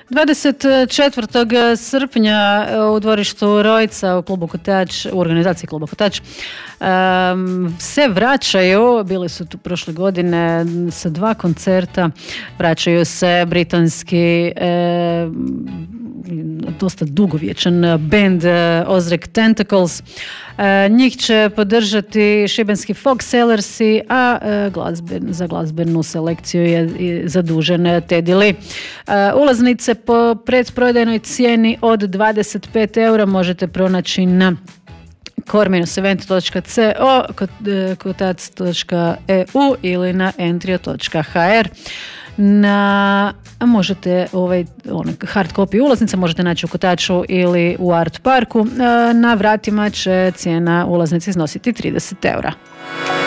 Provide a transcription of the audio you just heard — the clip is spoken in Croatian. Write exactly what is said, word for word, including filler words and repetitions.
dvadeset četvrtog srpnja u dvorištu Rojca u klubu Kotač, u organizaciji kluba Kotač, um, se vraćaju, bili su tu prošle godine sa dva koncerta, vraćaju se britanski e, dosta dugovječan band Ozrek Tentacles. E, njih će podržati šibenski Folk Sellersi, a e, glazben, za glazbenu selekciju je, je zadužen Teddy Lee. E, ulaznice po predprodajnoj cijeni od dvadeset pet eura možete pronaći na core dash event dot co, kotac dot e u ili na entrio dot h r. Na, možete ovaj, on, hard copy ulaznice možete naći u Kotaču ili u Art Parku. Na vratima će cijena ulaznice iznositi trideset eura.